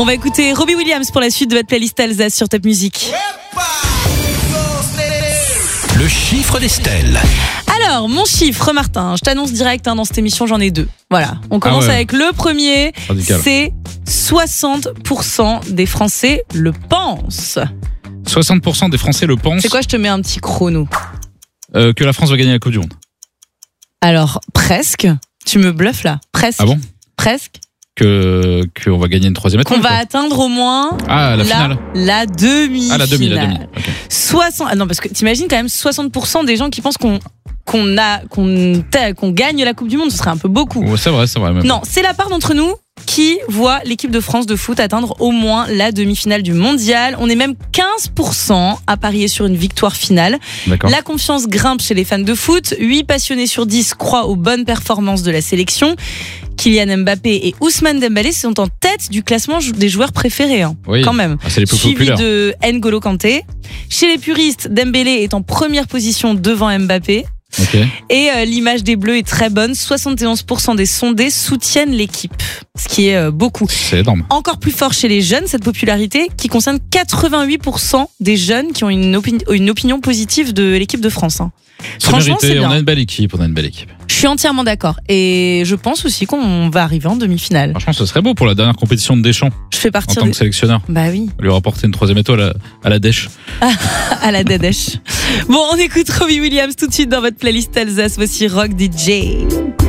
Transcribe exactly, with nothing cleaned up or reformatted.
On va écouter Robbie Williams pour la suite de votre playlist Alsace sur Top Music. Le chiffre d'Estelle. Alors, mon chiffre, Martin, je t'annonce direct, hein, dans cette émission, j'en ai deux. Voilà, on commence Ah ouais. avec le premier. Radical. C'est soixante pour cent des Français le pensent. soixante pour cent des Français le pensent. C'est quoi, je te mets un petit chrono. euh, que la France va gagner la Coupe du Monde. Alors, presque. Tu me bluffes là. Presque. Ah bon? Presque. Que qu'on va gagner une troisième étoile. Qu'on va quoi. atteindre au moins Ah, la finale. la demi-finale. Ah, la demi, la demi. Ok. soixante Ah non, parce que t'imagines quand même soixante pour cent des gens qui pensent qu'on qu'on a qu'on qu'on gagne la Coupe du Monde, ce serait un peu beaucoup. Ouais, c'est vrai, c'est vrai. Même. Non, c'est la part d'entre nous qui voit l'équipe de France de foot atteindre au moins la demi-finale du mondial. On est même quinze pour cent à parier sur une victoire finale. D'accord. La confiance grimpe chez les fans de foot. huit passionnés sur dix croient aux bonnes performances de la sélection. Kylian Mbappé et Ousmane Dembélé sont en tête du classement des joueurs préférés, hein, Oui. quand même. Ah, c'est les plus Suivi populaires. de N'Golo Kanté. Chez les puristes, Dembélé est en première position devant Mbappé. Ok. Et euh, l'image des Bleus est très bonne. soixante et onze pour cent des sondés soutiennent l'équipe, ce qui est euh, beaucoup. C'est énorme. Encore plus fort chez les jeunes, cette popularité qui concerne quatre-vingt-huit pour cent des jeunes qui ont une, opini- une opinion positive de l'équipe de France. Hein. C'est Franchement, mérité. c'est bien. On a une belle équipe. On a une belle équipe. Je suis entièrement d'accord. Et je pense aussi qu'on va arriver en demi-finale. Franchement, ce serait beau pour la dernière compétition de Deschamps Je fais en partir tant de... que sélectionneur. Bah oui, Lui rapporter une troisième étoile à, à la dèche. à la dadèche. Bon, on écoute Robbie Williams tout de suite dans votre playlist Alsace. Voici Rock D J.